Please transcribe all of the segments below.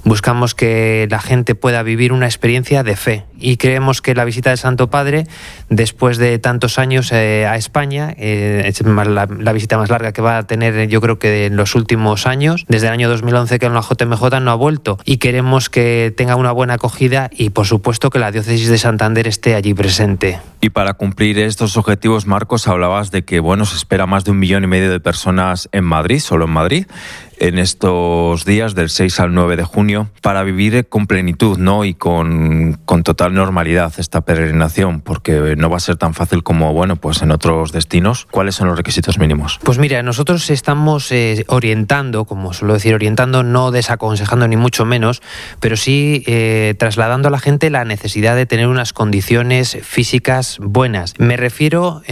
Buscamos que la gente pueda vivir una experiencia de fe y creemos que la visita del Santo Padre, después de tantos años a España, es la visita más larga que va a tener, yo creo que en los últimos años, desde el año 2011 que en la JMJ no ha vuelto, y queremos que tenga una buena acogida y por supuesto que la diócesis de Santander esté allí presente. Y para cumplir estos objetivos, Marcos, hablabas de que se espera más de 1,5 millones de personas en Madrid, solo en Madrid, en estos días del 6 al 9 de junio, para vivir con plenitud, ¿no? Y con total normalidad esta peregrinación, porque no va a ser tan fácil como, pues en otros destinos. ¿Cuáles son los requisitos mínimos? Pues mira, nosotros estamos orientando, como suelo decir, no desaconsejando ni mucho menos, pero sí trasladando a la gente la necesidad de tener unas condiciones físicas buenas. Me refiero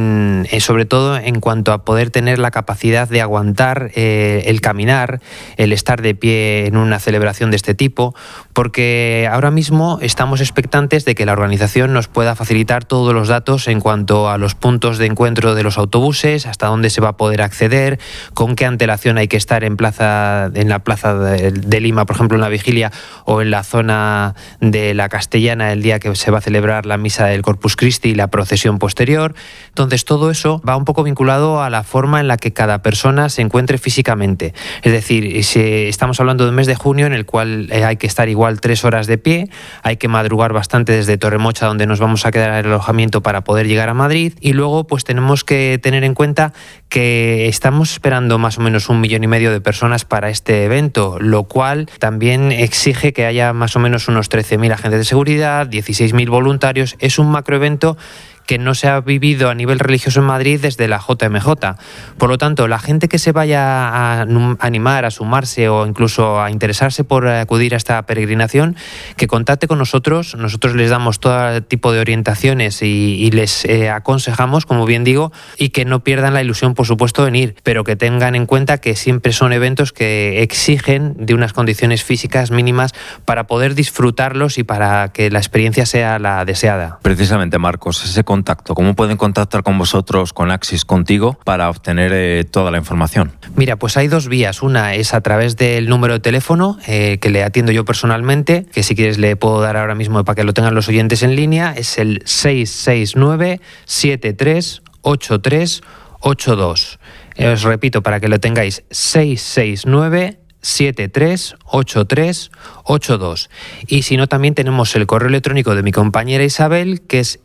sobre todo en cuanto a poder tener la capacidad de aguantar el caminar, el estar de pie en una celebración de este tipo, porque ahora mismo estamos expectantes de que la organización nos pueda facilitar todos los datos en cuanto a los puntos de encuentro de los autobuses, hasta dónde se va a poder acceder, con qué antelación hay que estar en la plaza de Lima, por ejemplo, en la vigilia, o en la zona de la Castellana el día que se va a celebrar la misa del Corpus Christi y la procesión posterior. Entonces todo eso va un poco vinculado a la forma en la que cada persona se encuentre físicamente. Es decir, si estamos hablando de un mes de junio en el cual hay que estar igual 3 horas de pie, hay que madrugar bastante desde Torremocha, donde nos vamos a quedar en el alojamiento para poder llegar a Madrid, y luego pues tenemos que tener en cuenta que estamos esperando más o menos 1,5 millones de personas para este evento, lo cual también exige que haya más o menos unos 13.000 agentes de seguridad, 16.000 voluntarios. Es un macroevento que no se ha vivido a nivel religioso en Madrid desde la JMJ. Por lo tanto, la gente que se vaya a animar, a sumarse o incluso a interesarse por acudir a esta peregrinación, que contacte con nosotros. Nosotros les damos todo tipo de orientaciones y les aconsejamos, como bien digo, y que no pierdan la ilusión, por supuesto, en ir, pero que tengan en cuenta que siempre son eventos que exigen de unas condiciones físicas mínimas para poder disfrutarlos y para que la experiencia sea la deseada. Precisamente, Marcos, ese contacto, ¿cómo pueden contactar con vosotros, con Axis, contigo, para obtener toda la información? Mira, pues hay 2 vías. Una es a través del número de teléfono que le atiendo yo personalmente, que si quieres le puedo dar ahora mismo para que lo tengan los oyentes en línea. Es el 669 7383 82. Os repito para que lo tengáis: 669 738382. Y si no, también tenemos el correo electrónico de mi compañera Isabel, que es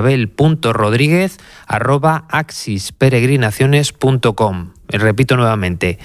isabel.rodriguez@axisperegrinaciones.com. Repito nuevamente: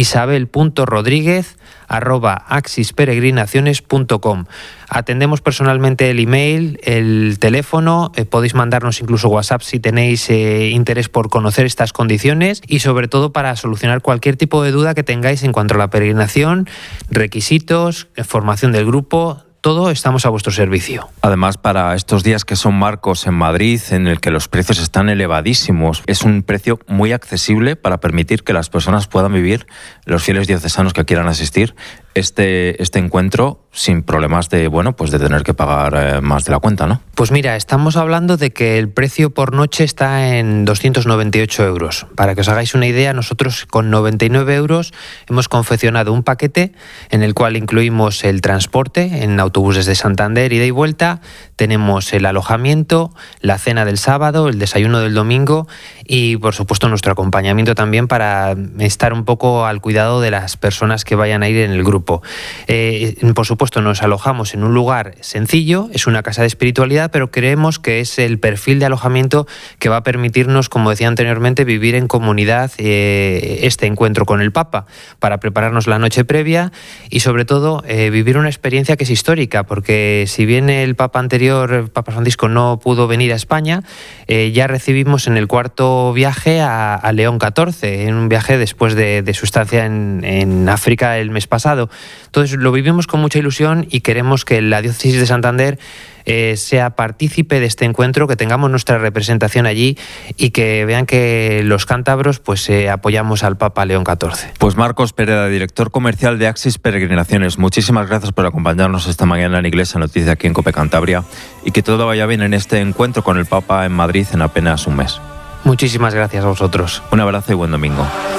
isabel.rodriguez@axisperegrinaciones.com. Atendemos personalmente el email, el teléfono, podéis mandarnos incluso WhatsApp si tenéis interés por conocer estas condiciones, y sobre todo para solucionar cualquier tipo de duda que tengáis en cuanto a la peregrinación, requisitos, formación del grupo. Todo estamos a vuestro servicio. Además, para estos días que son, Marcos, en Madrid, en el que los precios están elevadísimos, es un precio muy accesible para permitir que las personas puedan vivir, los fieles diocesanos que quieran asistir, este encuentro sin problemas de tener que pagar más de la cuenta, ¿no? Pues mira, estamos hablando de que el precio por noche está en 298 euros. Para que os hagáis una idea, nosotros con 99 euros hemos confeccionado un paquete en el cual incluimos el transporte en autobuses de Santander, ida y vuelta, tenemos el alojamiento, la cena del sábado, el desayuno del domingo y, por supuesto, nuestro acompañamiento también para estar un poco al cuidado de las personas que vayan a ir en el grupo. Por supuesto, nos alojamos en un lugar sencillo, es una casa de espiritualidad, pero creemos que es el perfil de alojamiento que va a permitirnos, como decía anteriormente, vivir en comunidad este encuentro con el Papa, para prepararnos la noche previa y, sobre todo, vivir una experiencia que es histórica, porque si bien el Papa anterior, el Papa Francisco, no pudo venir a España, ya recibimos en el 4º viaje a León XIV, en un viaje después de su estancia en África el mes pasado. Entonces lo vivimos con mucha ilusión y queremos que la diócesis de Santander sea partícipe de este encuentro, que tengamos nuestra representación allí y que vean que los cántabros apoyamos al Papa León XIV. Pues Marcos Pereda, director comercial de Axis Peregrinaciones, muchísimas gracias por acompañarnos esta mañana en Iglesia Noticia aquí en COPE Cantabria, y que todo vaya bien en este encuentro con el Papa en Madrid en apenas un mes. Muchísimas gracias a vosotros. Un abrazo y buen domingo.